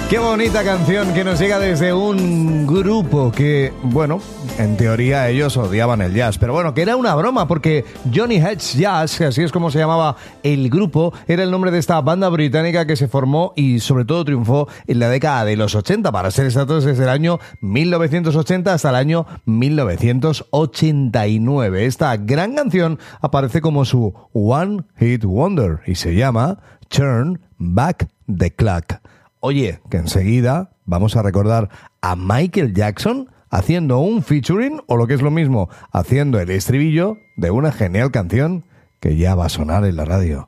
Qué bonita canción que nos llega desde un grupo que, bueno, en teoría ellos odiaban el jazz, pero bueno, que era una broma porque Johnny Hedges Jazz, así es como se llamaba el grupo, era el nombre de esta banda británica que se formó y sobre todo triunfó en la década de los 80, para ser exactos desde el año 1980 hasta el año 1989. Esta gran canción aparece como su One Hit Wonder y se llama Turn Back the Clock. Oye, que enseguida vamos a recordar a Michael Jackson haciendo un featuring, o lo que es lo mismo, haciendo el estribillo de una genial canción que ya va a sonar en la radio.